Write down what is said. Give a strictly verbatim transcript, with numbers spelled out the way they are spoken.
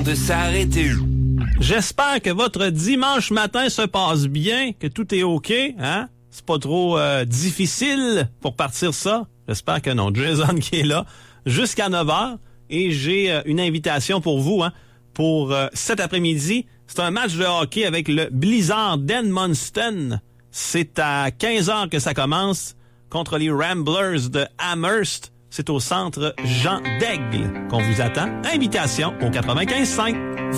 de s'arrêter. J'espère que votre dimanche matin se passe bien, que tout est OK, hein? C'est pas trop euh, difficile pour partir ça. J'espère que non. Jason qui est là jusqu'à neuf heures et j'ai euh, une invitation pour vous, hein, pour euh, cet après-midi. C'est un match de hockey avec le Blizzard d'Edmundston. C'est à quinze heures que ça commence contre les Ramblers de Amherst. C'est au centre Jean d'Aigle qu'on vous attend. Invitation au quatre-vingt-quinze cinq.